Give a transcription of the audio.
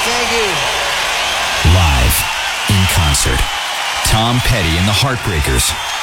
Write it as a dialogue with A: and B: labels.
A: Thank you.
B: Live in concert, Tom Petty and the Heartbreakers.